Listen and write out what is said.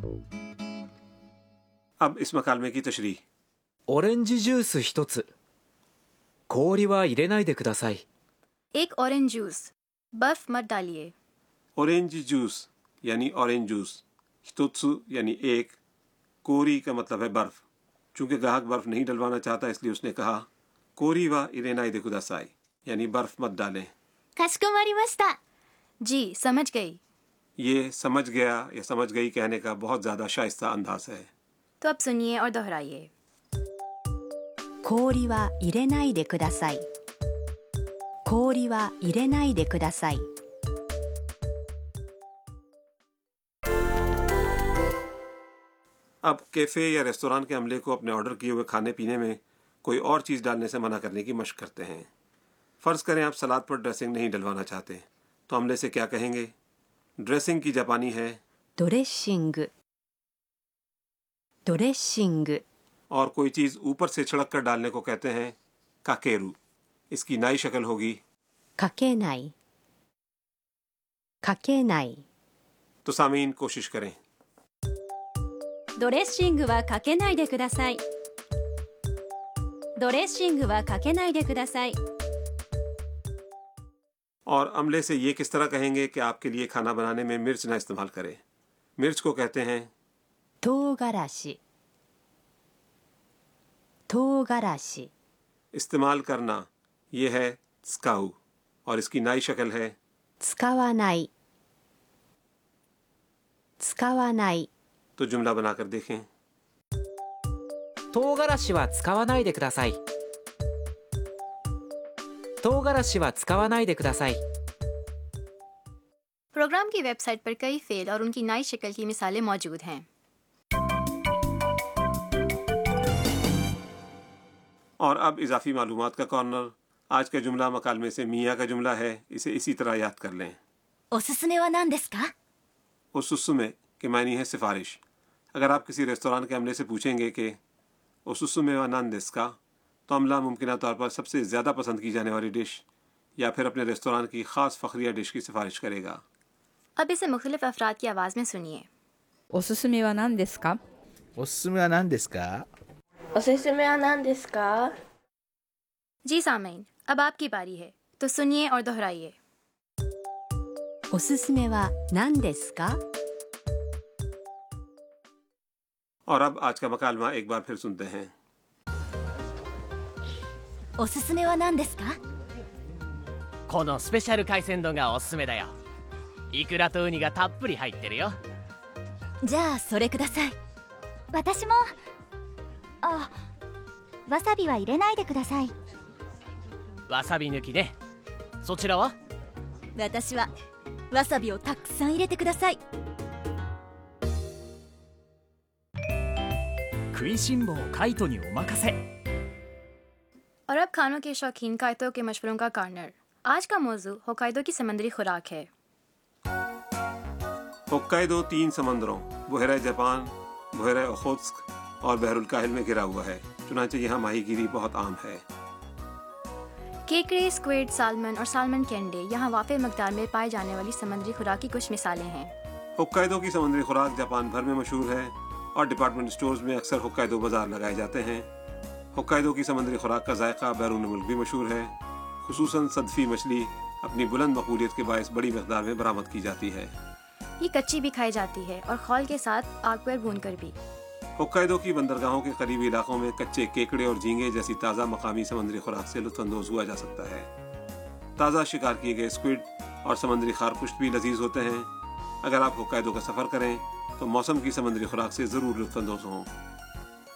अब इस मकालमे की तशरीह। オレンジジュース一つ。氷は入れないでください。 एक ऑरेंज जूस, बर्फ मत डालिए। ऑरेंज जूस यानी ऑरेंज जूस, हितोत्सु यानी एक, कोरी का मतलब है बर्फ। चूंकि ग्राहक बर्फ नहीं डलवाना चाहता इसलिए उसने कहा कोरी वा इरेनाई दे कुदासाई यानी बर्फ मत डालें। かしこまりました। जी समझ गई। ये समझ गया या समझ गई कहने का बहुत ज़्यादा शाइस्ता अंदाज है। तो अब सुनिए और दोहराइए। 氷は入れないでください。氷は入れないでください。 अब कैफ़े या रेस्तोरां के अमले को अपने ऑर्डर किए हुए खाने पीने में कोई और चीज़ डालने से मना करने की मशक करते हैं। फ़र्ज़ करें आप सलाद पर ड्रेसिंग नहीं डलवाना चाहते, तो अमले से क्या कहेंगे? ड्रेसिंग की जापानी है ドレッシング。ドレッシング。 और कोई चीज़ ऊपर से छिड़क कर डालने को कहते हैं काकेरू। इसकी नई शक्ल होगी かけない。かけない。 तो सामीन कोशिश करें। ドレッシングはかけないでください。ドレッシングはかけないでください。 और अमले से ये किस तरह कहेंगे कि आपके लिए खाना बनाने में मिर्च ना इस्तेमाल करें? मिर्च को कहते हैं 唐辛子。唐辛子。 इस्तेमाल करना, ये है स्काउ और इसकी नई शक्ल है 使わない。使わない。 तो जुमला बनाकर देखें। 唐辛子は使わないでください。唐辛子は使わないでください。 प्रोग्राम की वेबसाइट पर कई फेल और उनकी नई शक्ल की मिसालें मौजूद हैं। और अब इजाफी मालूमात का कॉर्नर। आज का जुमला मकालमे से मियाँ का जुमला है, इसे इसी तरह याद कर लें। おすすめは何ですか? ओसुसुमे के मायने है सिफारिश। अगर आप किसी रेस्तोरां के अमले से पूछेंगे कि ओसुसुमे वा नान देस का, तो अमला मुमकिन तौर पर सबसे ज़्यादा पसंद की जाने वाली डिश या फिर अपने रेस्तोरां की ख़ास फ़खरिया डिश की सिफारिश करेगा। अब इसे मुख्तलिफ अफराद की आवाज़ में सुनिए। おすすめは何ですか? おすすめは何ですか? おすすめは何ですか? जी सामीन, अब आपकी बारी है, तो सुनिए और दोहराइए। おすすめは何ですか? और अब आज का मकालमा एक बार फिर सुनते हैं। おすすめは何ですか? このスペシャル海鮮丼がおすすめだよ。イクラとウニがたっぷり入ってるよ。 じゃあそれください。 私も。あ、わさびは入れないでください。 わさび抜きね。そちらは？ 私はわさびをたくさん入れてください。 食いしん坊カイトにお任せ。 और अब खानों के शौकीन कायतों के मशवरों का कॉर्नर। आज का मौजू होकाइदो की समुद्री खुराक है। होक्काइदो 3 समंदरों बहरा जापान, बहरा ओखोत्स्क और बहरुल काहिल में घिरा हुआ है, चुनांचे यहाँ माहीगीरी बहुत आम है। केकड़े, स्क्विड, सालमन और सालमन केंडे यहाँ वाफ़े मकदार में पाए जाने वाली समुद्री खुराक की कुछ मिसालें हैं। होक्काइदो की समुद्री खुराक जापान भर में मशहूर है और डिपार्टमेंट स्टोर्स में अक्सर होक्काइदो बाजार लगाए जाते हैं। होक्काइदो की समुद्री खुराक का जायका बैरून मुल्क भी मशहूर है। खुसूसन सदफी मछली अपनी बुलंद मकबूलियत के बायस बड़ी मकदार में बरामद की जाती है। ये कच्ची भी खाई जाती है और खौल के साथ आग पर भूनकर भी। होक्काइदो की बंदरगाहों के करीबी इलाकों में कच्चे केकड़े और झींगे जैसी ताज़ा मकामी समुद्री खुराक से लुत्फ़अंदोज़ हुआ जा सकता है। ताज़ा शिकार किए गए स्क्विड और समुद्री खारपुश्त भी लजीज होते हैं। अगर आप होक्काइदो का सफ़र करें तो मौसम की समुद्री खुराक से ज़रूर लुत्फ़अंदोज़ हों।